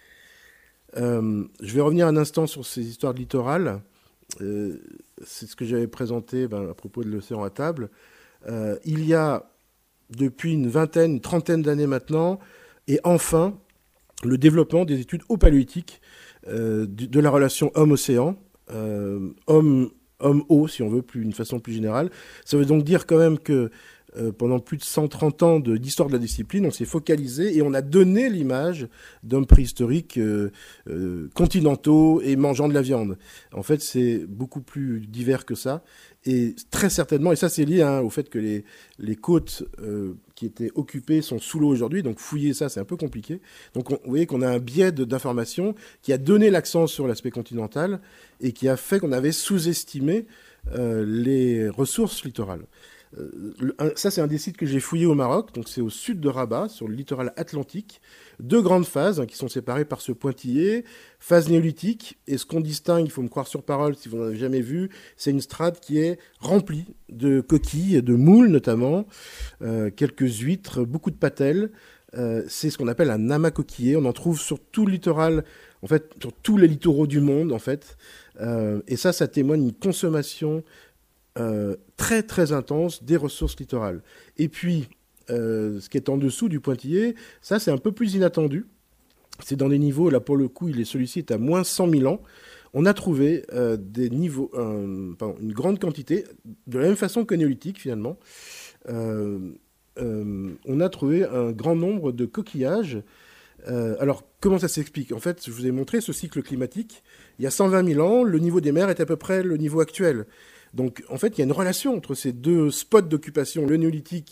Je vais revenir un instant sur ces histoires de littoral. C'est ce que j'avais présenté à propos de l'océan à table. Il y a depuis une trentaine d'années maintenant, et enfin, le développement des études au paléolithique de la relation homme-océan, homme-eau, si on veut, d'une façon plus générale. Ça veut donc dire quand même que pendant plus de 130 ans d'histoire de la discipline, on s'est focalisé et on a donné l'image d'hommes préhistoriques continentaux et mangeant de la viande. En fait, c'est beaucoup plus divers que ça. Et très certainement, et ça c'est lié au fait que les côtes qui étaient occupées sont sous l'eau aujourd'hui, donc fouiller ça c'est un peu compliqué. Donc vous voyez qu'on a un biais d'information qui a donné l'accent sur l'aspect continental et qui a fait qu'on avait sous-estimé les ressources littorales. Ça, c'est un des sites que j'ai fouillé au Maroc, donc c'est au sud de Rabat, sur le littoral atlantique. Deux grandes phases qui sont séparées par ce pointillé, phase néolithique, et ce qu'on distingue, il faut me croire sur parole si vous n'en avez jamais vu, c'est une strate qui est remplie de coquilles, de moules notamment, quelques huîtres, beaucoup de patelles. C'est ce qu'on appelle un amas coquillé, on en trouve sur tout le littoral, en fait, sur tous les littoraux du monde, en fait. Et ça témoigne d'une consommation très très intense des ressources littorales. Et puis, ce qui est en dessous du pointillé, ça c'est un peu plus inattendu. C'est dans des niveaux, là pour le coup, celui-ci est à moins 100 000 ans. On a trouvé des niveaux, une grande quantité, de la même façon que néolithique finalement. On a trouvé un grand nombre de coquillages. Alors, comment ça s'explique? En fait, je vous ai montré ce cycle climatique. Il y a 120 000 ans, le niveau des mers est à peu près le niveau actuel. Donc, en fait, il y a une relation entre ces deux spots d'occupation, le néolithique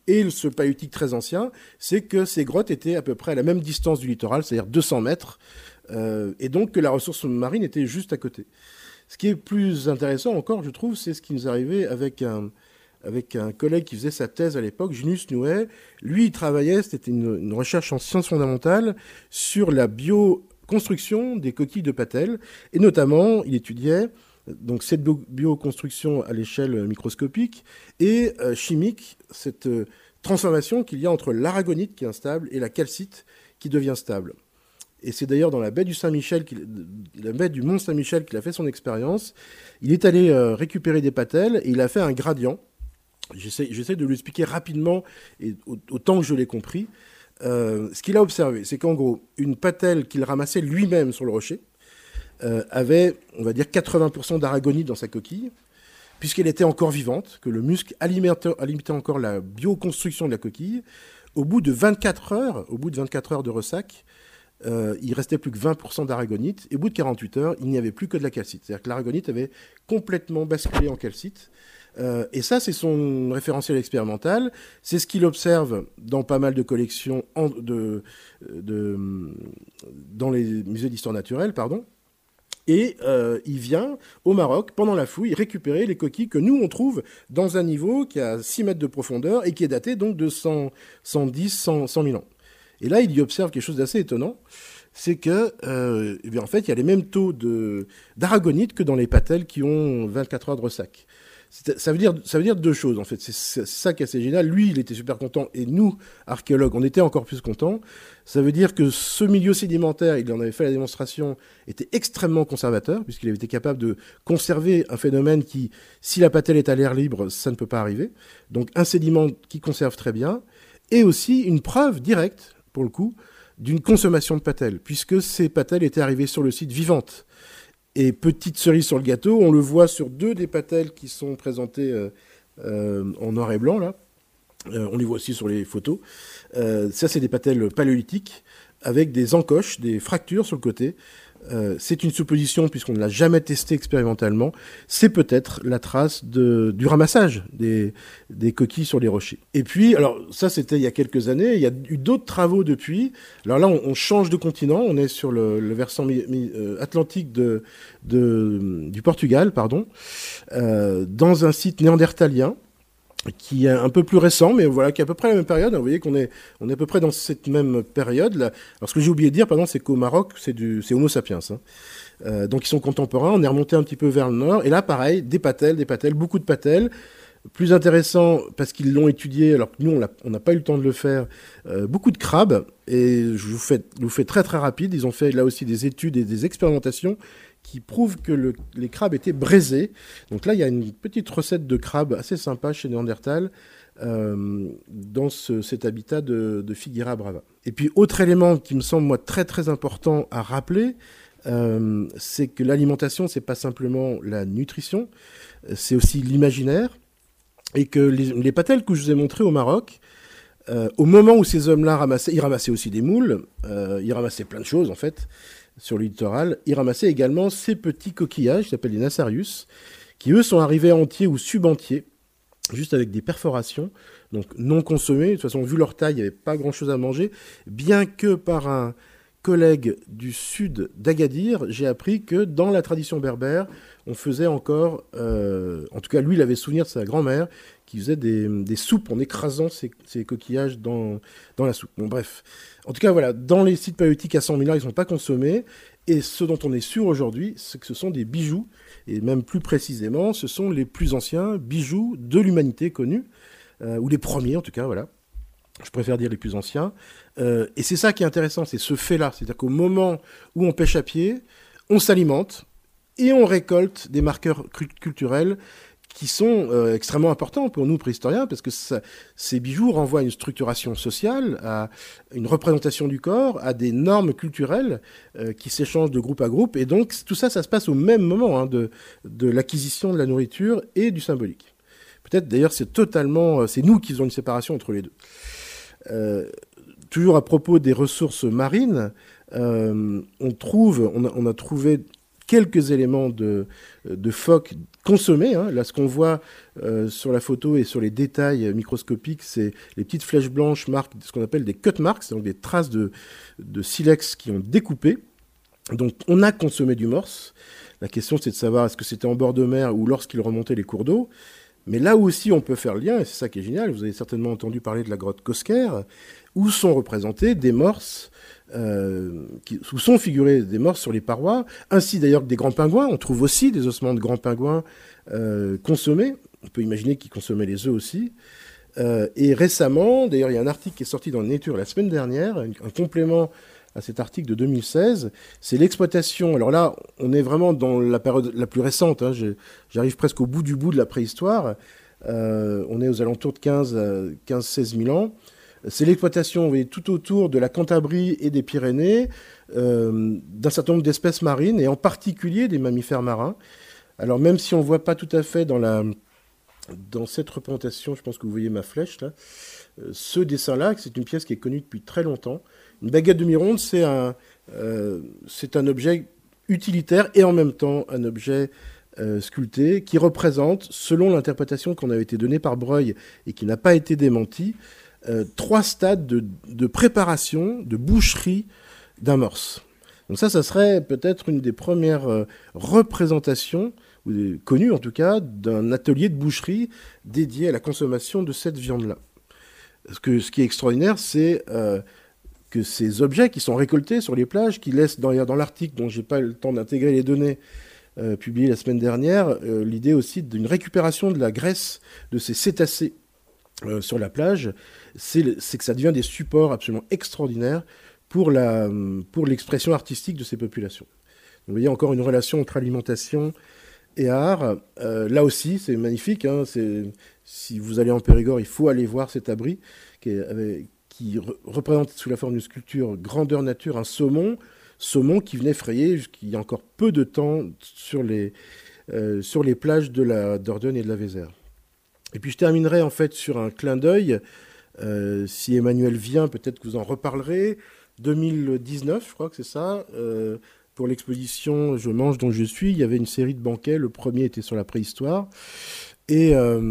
et ce paléolithique très ancien, c'est que ces grottes étaient à peu près à la même distance du littoral, c'est-à-dire 200 mètres, et donc que la ressource marine était juste à côté. Ce qui est plus intéressant encore, je trouve, c'est ce qui nous arrivait avec un collègue qui faisait sa thèse à l'époque, Junius Nouet. Lui, il travaillait, c'était une recherche en sciences fondamentales, sur la bioconstruction des coquilles de patelles, et notamment, il étudiait donc cette bioconstruction à l'échelle microscopique et chimique, cette transformation qu'il y a entre l'aragonite qui est instable et la calcite qui devient stable. Et c'est d'ailleurs dans la baie du Saint-Michel, la baie du Mont Saint-Michel qu'il a fait son expérience. Il est allé récupérer des patelles et il a fait un gradient. J'essaie de lui expliquer rapidement et autant que je l'ai compris. Ce qu'il a observé, c'est qu'en gros, une patelle qu'il ramassait lui-même sur le rocher avait, on va dire, 80% d'aragonite dans sa coquille, puisqu'elle était encore vivante, que le muscle alimentait encore la bioconstruction de la coquille. Au bout de 24 heures de ressac, il restait plus que 20% d'aragonite, et au bout de 48 heures, il n'y avait plus que de la calcite. C'est-à-dire que l'aragonite avait complètement basculé en calcite. Et ça, c'est son référentiel expérimental. C'est ce qu'il observe dans pas mal de collections dans les musées d'histoire naturelle, pardon. Et il vient au Maroc, pendant la fouille, récupérer les coquilles que nous, on trouve dans un niveau qui a 6 mètres de profondeur et qui est daté donc de 110, 100 000 ans. Et là, il y observe quelque chose d'assez étonnant, c'est que, en fait, il y a les mêmes taux d'aragonite que dans les patelles qui ont 24 heures de ressac. Ça veut dire deux choses, en fait. C'est ça qui est assez génial. Lui, il était super content, et nous, archéologues, on était encore plus contents. Ça veut dire que ce milieu sédimentaire, il en avait fait la démonstration, était extrêmement conservateur, puisqu'il avait été capable de conserver un phénomène qui, si la patelle est à l'air libre, ça ne peut pas arriver. Donc un sédiment qui conserve très bien, et aussi une preuve directe, pour le coup, d'une consommation de patelles, puisque ces patelles étaient arrivées sur le site vivantes. Et petite cerise sur le gâteau, on le voit sur 2 des patelles qui sont présentées en noir et blanc, là. On les voit aussi sur les photos. Ça, c'est des patelles paléolithiques avec des encoches, des fractures sur le côté. C'est une supposition puisqu'on ne l'a jamais testé expérimentalement. C'est peut-être la trace du ramassage des coquilles sur les rochers. Et puis, alors ça c'était il y a quelques années, il y a eu d'autres travaux depuis. Alors là on change de continent, on est sur le versant atlantique du Portugal, pardon, dans un site néandertalien qui est un peu plus récent, mais voilà, qui est à peu près la même période. Vous voyez qu'on est à peu près dans cette même période. Là. Alors, ce que j'ai oublié de dire, pardon, c'est qu'au Maroc, c'est Homo sapiens. Hein. Donc, ils sont contemporains. On est remonté un petit peu vers le nord. Et là, pareil, des patelles, beaucoup de patelles. Plus intéressant, parce qu'ils l'ont étudié, alors que nous, on n'a pas eu le temps de le faire, beaucoup de crabes. Et je vous fais très, très rapide. Ils ont fait là aussi des études et des expérimentations qui prouvent que les crabes étaient braisés. Donc là, il y a une petite recette de crabe assez sympa chez Néandertal dans cet habitat de Figueira Brava. Et puis, autre élément qui me semble, moi, très, très important à rappeler, c'est que l'alimentation, c'est pas simplement la nutrition, c'est aussi l'imaginaire. Et que les patelles que je vous ai montrées au Maroc, au moment où ces hommes-là ramassaient, ils ramassaient aussi des moules, ils ramassaient plein de choses, en fait, sur le littoral. Ils ramassaient également ces petits coquillages, qui s'appellent les Nassarius, qui eux sont arrivés entiers ou subentiers, juste avec des perforations, donc non consommés. De toute façon, vu leur taille, il n'y avait pas grand-chose à manger, bien que par un collègue du sud d'Agadir, j'ai appris que dans la tradition berbère, on faisait encore, en tout cas lui, il avait souvenir de sa grand-mère, qui faisait des soupes en écrasant ces coquillages dans la soupe. Bon, bref. En tout cas, voilà, dans les sites paléolithiques à 100 000 ans, ils ne sont pas consommés. Et ce dont on est sûr aujourd'hui, c'est que ce sont des bijoux. Et même plus précisément, ce sont les plus anciens bijoux de l'humanité connus, ou les premiers en tout cas, voilà. Je préfère dire les plus anciens. Et c'est ça qui est intéressant, c'est ce fait-là. C'est-à-dire qu'au moment où on pêche à pied, on s'alimente et on récolte des marqueurs culturels qui sont extrêmement importants pour nous préhistoriens, parce que ces bijoux renvoient à une structuration sociale, à une représentation du corps, à des normes culturelles qui s'échangent de groupe à groupe. Et donc tout ça, ça se passe au même moment hein, de l'acquisition de la nourriture et du symbolique. Peut-être d'ailleurs c'est nous qui faisons une séparation entre les deux. Toujours à propos des ressources marines, on a trouvé quelques éléments de phoques consommés. Hein. Là, ce qu'on voit sur la photo et sur les détails microscopiques, c'est les petites flèches blanches marquent ce qu'on appelle des cut marks, donc des traces de silex qui ont découpé. Donc, on a consommé du morse. La question, c'est de savoir est-ce que c'était en bord de mer ou lorsqu'il remontait les cours d'eau. Mais là aussi, on peut faire le lien, et c'est ça qui est génial. Vous avez certainement entendu parler de la grotte Cosquer, où sont représentés des morses, où sont figurés des morses sur les parois, ainsi d'ailleurs que des grands pingouins. On trouve aussi des ossements de grands pingouins consommés. On peut imaginer qu'ils consommaient les œufs aussi. Et récemment, d'ailleurs, il y a un article qui est sorti dans Nature la semaine dernière, un complément à cet article de 2016, c'est l'exploitation. Alors là, on est vraiment dans la période la plus récente. Hein. J'arrive presque au bout de la préhistoire. On est aux alentours de 15-16 000 ans. C'est l'exploitation, vous voyez, tout autour de la Cantabrie et des Pyrénées, d'un certain nombre d'espèces marines, et en particulier des mammifères marins. Alors même si on ne voit pas tout à fait dans cette représentation, je pense que vous voyez ma flèche là, ce dessin-là, c'est une pièce qui est connue depuis très longtemps. Une baguette demi-ronde, c'est un objet utilitaire et en même temps un objet sculpté qui représente, selon l'interprétation qu'on avait été donnée par Breuil et qui n'a pas été démentie, 3 stades de préparation, de boucherie d'un morse. Donc ça serait peut-être une des premières représentations, connues en tout cas, d'un atelier de boucherie dédié à la consommation de cette viande-là. Ce qui est extraordinaire, c'est que ces objets qui sont récoltés sur les plages, qui laissent dans l'article dont je n'ai pas eu le temps d'intégrer les données publiées la semaine dernière, l'idée aussi d'une récupération de la graisse de ces cétacés sur la plage, c'est que ça devient des supports absolument extraordinaires pour l'expression artistique de ces populations. Donc, vous voyez encore une relation entre alimentation et art. Là aussi, c'est magnifique. Hein, si vous allez en Périgord, il faut aller voir cet abri qui représente sous la forme d'une sculpture grandeur nature un saumon qui venait frayer il y a encore peu de temps sur les plages de Dordogne et de la Vézère. Et puis je terminerai en fait sur un clin d'œil. Si Emmanuel vient, peut-être que vous en reparlerez. 2019, je crois que c'est ça. Pour l'exposition Je mange dont je suis, il y avait une série de banquets. Le premier était sur la préhistoire. Et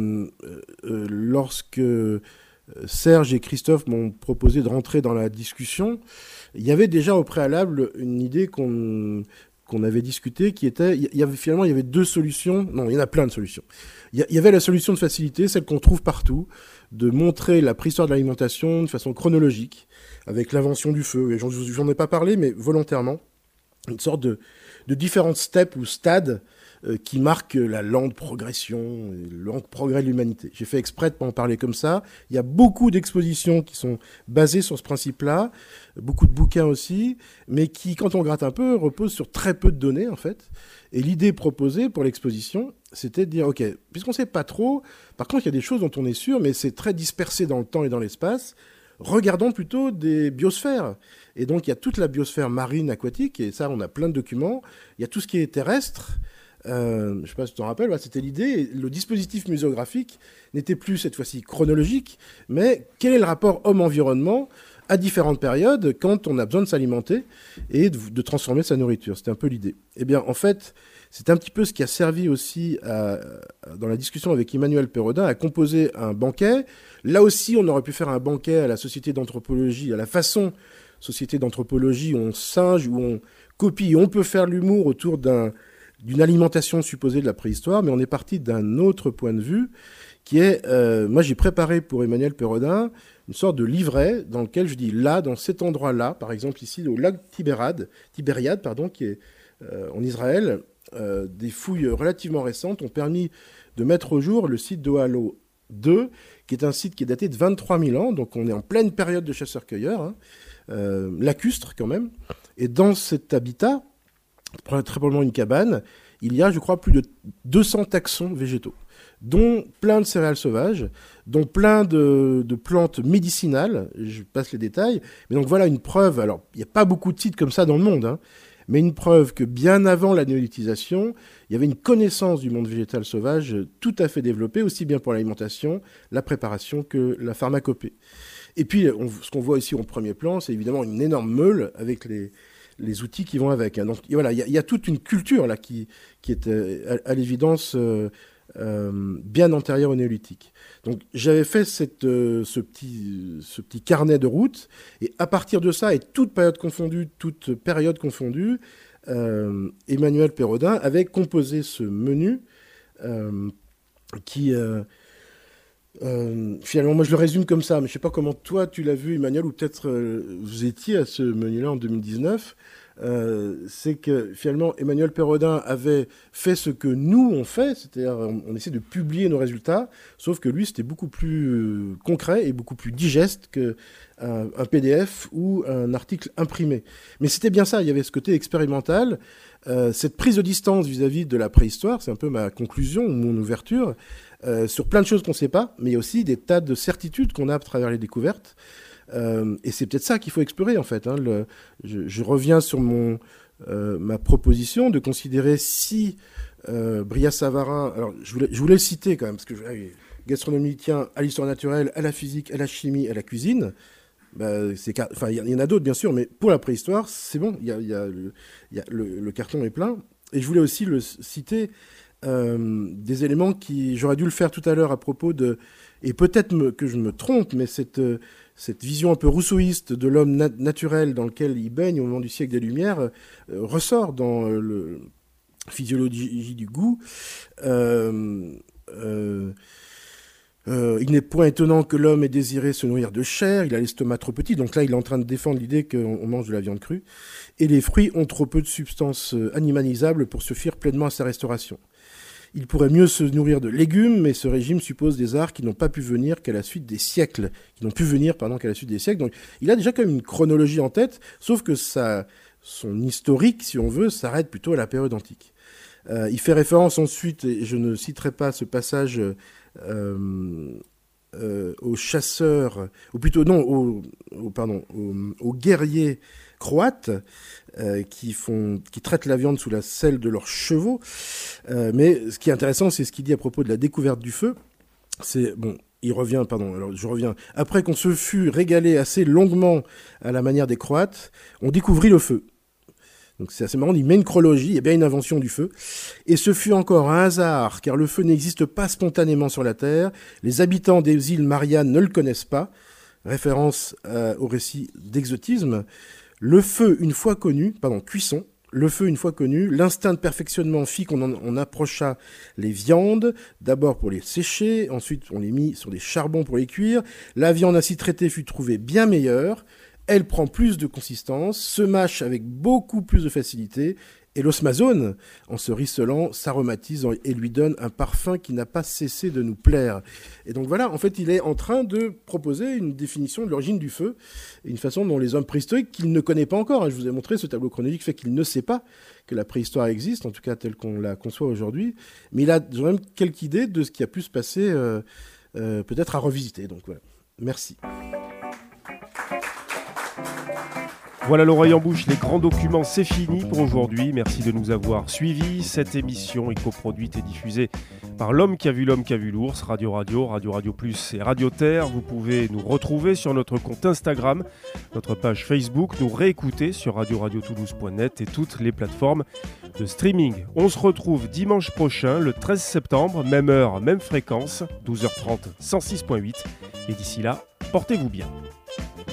lorsque Serge et Christophe m'ont proposé de rentrer dans la discussion, il y avait déjà au préalable une idée qu'on avait discutée qui était, il y avait 2 solutions. Non, il y en a plein de solutions. Il y avait la solution de facilité, celle qu'on trouve partout, de montrer la préhistoire de l'alimentation de façon chronologique, avec l'invention du feu. Et j'en ai pas parlé, mais volontairement, une sorte de différentes steps ou stades qui marquent la lente progression, le lent progrès de l'humanité. J'ai fait exprès de pas en parler comme ça. Il y a beaucoup d'expositions qui sont basées sur ce principe-là, beaucoup de bouquins aussi, mais qui, quand on gratte un peu, reposent sur très peu de données, en fait. Et l'idée proposée pour l'exposition, c'était de dire, OK, puisqu'on ne sait pas trop, par contre, il y a des choses dont on est sûr, mais c'est très dispersé dans le temps et dans l'espace, regardons plutôt des biosphères. Et donc, il y a toute la biosphère marine, aquatique, et ça, on a plein de documents. Il y a tout ce qui est terrestre. Je ne sais pas si tu t'en rappelles, c'était l'idée. Le dispositif muséographique n'était plus cette fois-ci chronologique, mais quel est le rapport homme-environnement à différentes périodes quand on a besoin de s'alimenter et de transformer sa nourriture. C'était un peu l'idée. Eh bien, en fait, c'est un petit peu ce qui a servi aussi, dans la discussion avec Emmanuel Perrodin, à composer un banquet. Là aussi, on aurait pu faire un banquet à la Société d'anthropologie, à la façon Société d'anthropologie, où on singe, où on copie. On peut faire l'humour autour d'une alimentation supposée de la préhistoire, mais on est parti d'un autre point de vue, qui est, moi j'ai préparé pour Emmanuel Perrodin une sorte de livret dans lequel je dis là, dans cet endroit-là, par exemple ici, au lac Tibériade, qui est en Israël, des fouilles relativement récentes ont permis de mettre au jour le site d'Ohalo 2, qui est un site qui est daté de 23 000 ans, donc on est en pleine période de chasseurs-cueilleurs, hein, lacustre quand même, et dans cet habitat, très probablement une cabane, il y a, je crois, plus de 200 taxons végétaux, dont plein de céréales sauvages, dont plein de plantes médicinales, je passe les détails, mais donc voilà une preuve, alors il n'y a pas beaucoup de sites comme ça dans le monde, hein, mais une preuve que bien avant la néolithisation, il y avait une connaissance du monde végétal sauvage tout à fait développée, aussi bien pour l'alimentation, la préparation que la pharmacopée. Et puis, ce qu'on voit ici en premier plan, c'est évidemment une énorme meule avec les les outils qui vont avec. Hein. Donc voilà, il y a toute une culture là qui est à l'évidence bien antérieure au néolithique. Donc j'avais fait ce petit carnet de route, et à partir de ça, et toute période confondue, Emmanuel Perrodin avait composé ce menu qui... finalement, moi je le résume comme ça, mais je ne sais pas comment toi tu l'as vu, Emmanuel, ou peut-être vous étiez à ce menu-là en 2019. C'est que finalement Emmanuel Perrodin avait fait ce que nous on fait, c'est-à-dire on essaie de publier nos résultats, sauf que lui c'était beaucoup plus concret et beaucoup plus digeste qu'un PDF ou un article imprimé. Mais c'était bien ça, il y avait ce côté expérimental, cette prise de distance vis-à-vis de la préhistoire, c'est un peu ma conclusion ou mon ouverture, sur plein de choses qu'on ne sait pas, mais il y a aussi des tas de certitudes qu'on a à travers les découvertes. Et c'est peut-être ça qu'il faut explorer en fait. Hein. Je reviens sur ma proposition de considérer si Brillat-Savarin, alors je voulais le citer quand même, parce que gastronomie tient à l'histoire naturelle, à la physique, à la chimie, à la cuisine. Enfin, il y en a d'autres bien sûr, mais pour la préhistoire, c'est bon, le carton est plein. Et je voulais aussi le citer des éléments qui, j'aurais dû le faire tout à l'heure à propos de, et peut-être que je me trompe, mais cette vision un peu rousseauiste de l'homme naturel dans lequel il baigne au moment du siècle des Lumières ressort dans le Physiologie du goût. Il n'est point étonnant que l'homme ait désiré se nourrir de chair, il a l'estomac trop petit, donc là il est en train de défendre l'idée qu'on mange de la viande crue, et les fruits ont trop peu de substances animalisables pour suffire pleinement à sa restauration. Il pourrait mieux se nourrir de légumes, mais ce régime suppose des arts qui n'ont pu venir qu'à la suite des siècles. Donc il a déjà quand même une chronologie en tête, sauf que son historique, si on veut, s'arrête plutôt à la période antique. Il fait référence ensuite, et je ne citerai pas ce passage, aux chasseurs, ou plutôt non, aux guerriers croates qui traitent la viande sous la selle de leurs chevaux. Mais ce qui est intéressant, c'est ce qu'il dit à propos de la découverte du feu. Je reviens. Après qu'on se fût régalé assez longuement à la manière des Croates, on découvrit le feu. Donc c'est assez marrant, il met une chronologie, il y a bien une invention du feu. Et ce fut encore un hasard, car le feu n'existe pas spontanément sur la Terre. Les habitants des îles Mariannes ne le connaissent pas. Référence au récit d'exotisme. Le feu, une fois connu, cuisson. Le feu, une fois connu, l'instinct de perfectionnement fit qu'on approcha les viandes, d'abord pour les sécher, ensuite on les mit sur des charbons pour les cuire. La viande ainsi traitée fut trouvée bien meilleure. Elle prend plus de consistance, se mâche avec beaucoup plus de facilité, et l'osmazone, en se rissolant, s'aromatise et lui donne un parfum qui n'a pas cessé de nous plaire. Et donc voilà, en fait, il est en train de proposer une définition de l'origine du feu, une façon dont les hommes préhistoriques, qu'il ne connaît pas encore, je vous ai montré ce tableau chronologique, fait qu'il ne sait pas que la préhistoire existe, en tout cas telle qu'on la conçoit aujourd'hui, mais il a quand même quelques idées de ce qui a pu se passer, peut-être à revisiter. Donc voilà, merci. Voilà l'oreille en bouche, les grands documents, c'est fini pour aujourd'hui. Merci de nous avoir suivis. Cette émission est coproduite et diffusée par l'homme qui a vu l'ours, Radio Plus et Radio Terre. Vous pouvez nous retrouver sur notre compte Instagram, notre page Facebook, nous réécouter sur radiotoulouse.net et toutes les plateformes de streaming. On se retrouve dimanche prochain, le 13 septembre, même heure, même fréquence, 12h30, 106.8. Et d'ici là, portez-vous bien.